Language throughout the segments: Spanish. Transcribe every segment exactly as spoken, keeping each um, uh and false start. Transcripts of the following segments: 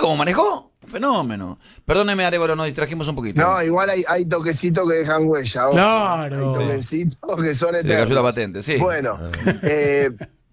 cómo manejó? Un fenómeno. Perdóneme, Arévalo, nos distrajimos un poquito. No, igual hay, hay toquecitos que dejan huella. Ojo. Claro. Hay toquecitos que son Se le eternos. cayó la patente, sí. Bueno, eh,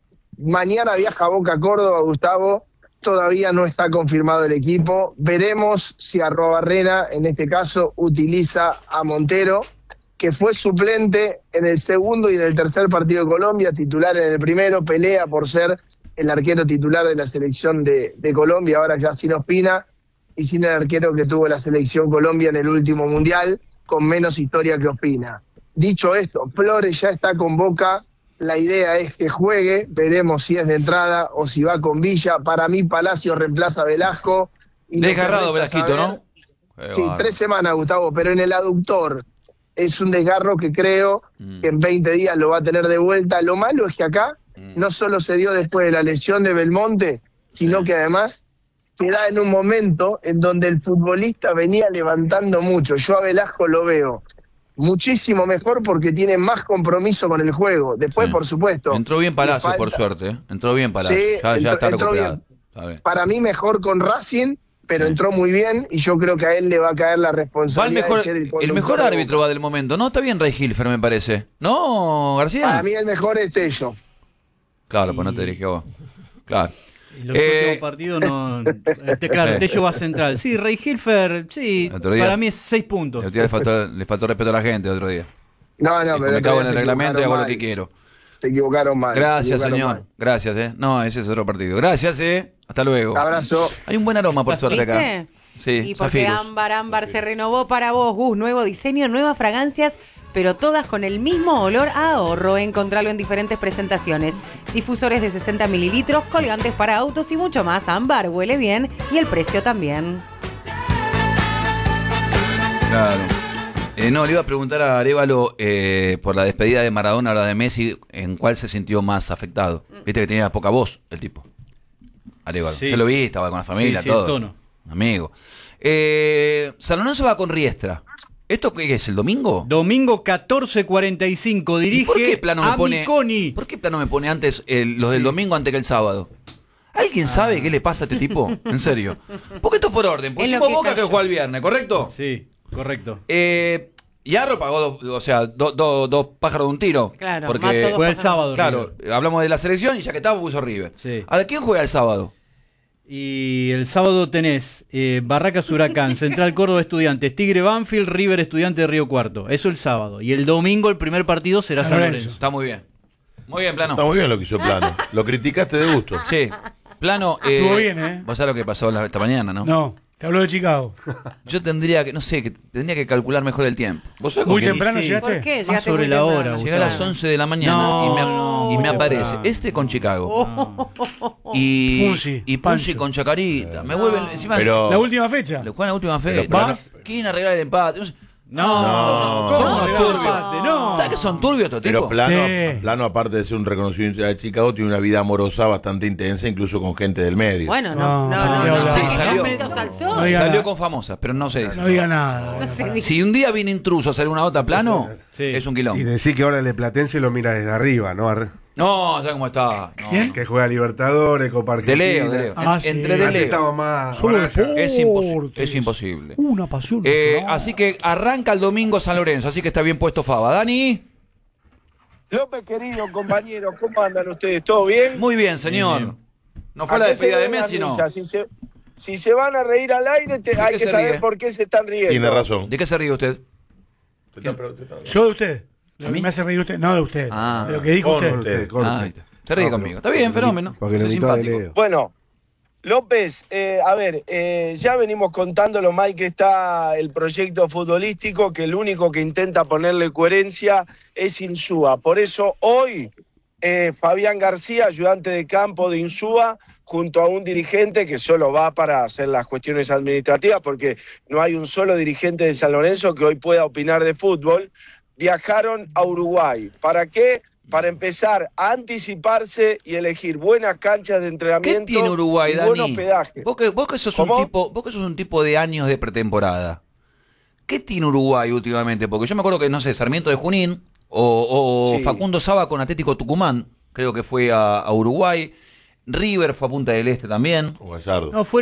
mañana viaja Boca a Córdoba, Gustavo. Todavía no está confirmado el equipo. Veremos si Arrobarrena, en este caso, utiliza a Montero, que fue suplente en el segundo y en el tercer partido de Colombia, titular en el primero, pelea por ser el arquero titular de la selección de, de Colombia, ahora ya sin Ospina, y sin el arquero que tuvo la selección Colombia en el último mundial, con menos historia que Ospina. Dicho esto, Flores ya está con Boca. La idea es que juegue, veremos si es de entrada o si va con Villa. Para mí, Palacio reemplaza a Velasco. Y Desgarrado Velasquito, ¿no? Sí, Qué tres semanas, Gustavo, pero en el aductor es un desgarro que creo Mm. que en veinte días lo va a tener de vuelta. Lo malo es que acá Mm. no solo se dio después de la lesión de Belmonte, sino Sí. que además se da en un momento en donde el futbolista venía levantando mucho. Yo a Velasco lo veo muchísimo mejor porque tiene más compromiso con el juego. Después, Sí. por supuesto. Entró bien Palacio, le por falta- suerte. ¿eh? Entró bien Palacio. Sí, ya, ya entró- está entró recuperado. bien. Está bien. Para mí mejor con Racing, pero Sí. entró muy bien y yo creo que a él le va a caer la Va el responsabilidad mejor, de ser el el conductor mejor de árbitro Boca. va del momento. No, está bien Ray Hilfer, me parece. ¿No, García? Para mí el mejor es Tello. Claro, pues no te dirigió vos. Claro. Y los Eh, últimos partidos no. Este, claro, Sí. Tello va central. Sí, Ray Hilfer, sí. El otro día- Para mí es seis puntos. El otro día le faltó, le faltó respeto a la gente el otro día. No, no, Dijo, pero me el cago otro en día el se reglamento y hago lo equivocaron que mal. quiero. Se equivocaron mal. Gracias, se equivocaron señor. mal. Gracias, ¿eh? No, ese es otro partido. Gracias, ¿eh? Hasta luego. Abrazo. Hay un buen aroma, por suerte, acá. ¿Viste? Sí, Y porque Zafirus. Ámbar, Ámbar se renovó para vos, Gus, nuevo diseño, nuevas fragancias, pero todas con el mismo olor a ahorro. Encontralo en diferentes presentaciones. Difusores de sesenta mililitros, colgantes para autos y mucho más. Ámbar huele bien y el precio también. Claro. Eh, no, le iba a preguntar a Arévalo eh, por la despedida de Maradona, ahora de Messi, ¿en cuál se sintió más afectado? Viste que tenía poca voz el tipo. Arévalo. Sí. Yo lo vi, estaba con la familia, Sí, sí, el todo. tono. Amigo. Eh, San Lorenzo va con Riestra. ¿Esto qué es, el domingo? Domingo catorce cuarenta y cinco ¿Y dirige ¿Por qué plano me a pone, Miconi. ¿Por qué plano me pone antes el- los del Sí. domingo antes que el sábado? ¿Alguien sabe qué le pasa a este tipo? En serio. Porque esto es por orden. Es Pusimos lo que Boca que cayó. juega el viernes, ¿correcto? Sí, correcto. Eh, y Arro pagó dos, o sea, do- do- dos pájaros de un tiro. Claro, porque mató dos Fue el pájaros. sábado. Claro, River. hablamos de la selección y ya que estaba puso River. Sí. ¿A quién juega el sábado? Y el sábado tenés eh, Barracas Huracán, Central Córdoba Estudiantes, Tigre Banfield, River Estudiante de Río Cuarto. Eso el sábado. Y el domingo el primer partido será San San Lorenzo. Lorenzo. Está muy bien. Muy bien, Plano. Está muy bien lo que hizo Plano. Lo criticaste de gusto. Sí. Plano, eh, Estuvo bien, ¿eh? vos sabés lo que pasó la- esta mañana, ¿no? No, te habló de Chicago. Yo tendría que, no sé, que tendría que calcular mejor el tiempo. ¿Vos sabés con Muy quién- temprano Sí. llegaste. ¿Por qué? Más Llegaste sobre muy la temprano. hora, Llegué a las Gustavo. once de la mañana No, y me, no, y me muy aparece temprano. este con Chicago. Oh. Y Punzi, y Punzi Pancho. con Chacarita. Me vuelven encima. Pero- La última fecha. Le juegan la última fecha. ¿Vas? ¿Quieren arreglar el empate? No sé. No, No. Son ¿Cómo unos le turbios. empate? No. ¿Sabes que son turbios estos Pero tipos? Plano, Sí. Plano, aparte de ser un reconocido hincha de Chicago, tiene una vida amorosa bastante intensa, incluso con gente del medio. Bueno, no, No, no, no. ¿qué no, hablas? Sí, no, salió. no metas al sol. No diga Salió nada. con famosas, pero no sé. No diga nada. No sé, Si un día viene intruso a hacer una otra plano, Sí. es un Y quilombo. decir que ahora el de Platense lo mira desde arriba, ¿no? Ar- No, ¿sabes cómo está? No, ¿Quién? no. Que juega Libertadores, Copa De Argentina. Leo, de Leo. Ah, En- sí. Entre de Antes Leo. estaba más. Solo ahora ya- deportes. Es imposible. Es imposible. Una pasión. Eh, nacional. así que arranca el domingo San Lorenzo, así que está bien puesto Faba. Dani, López, querido compañero, ¿cómo andan ustedes? ¿Todo bien? muy bien, señor. Bien. No fue ¿A la qué despedida se de debe la Messi, no. risa? Si se, si se van a reír al aire, te- ¿De hay qué que se saber ríe? por qué se están riendo. Tiene razón. ¿De qué se ríe usted? Te está- te está- Yo de usted. Lo ¿A que mí? me hace reír usted. No de usted. Ah. De lo que dijo Con usted. usted. Con Ah, usted. ahí está. Se ríe No, conmigo. pero- Está bien, fenómeno. Porque lo Es invitaba de simpático. Leo. Bueno, López, eh, a ver, eh, ya venimos contando lo mal que está el proyecto futbolístico, que el único que intenta ponerle coherencia es Insúa. Por eso hoy eh, Fabián García, ayudante de campo de Insúa, junto a un dirigente que solo va para hacer las cuestiones administrativas, porque no hay un solo dirigente de San Lorenzo que hoy pueda opinar de fútbol, viajaron a Uruguay. ¿Para qué? Para empezar a anticiparse y elegir buenas canchas de ¿Qué entrenamiento tiene Uruguay, y Dani? buen hospedaje. Vos que, vos que sos un ¿Cómo? tipo, vos que sos un tipo de años de pretemporada. ¿Qué tiene Uruguay últimamente? Porque yo me acuerdo que, no sé, Sarmiento de Junín o, o Sí. Facundo Saba con Atlético Tucumán, creo que fue a, a Uruguay. River fue a Punta del Este también. O Gallardo. No, fue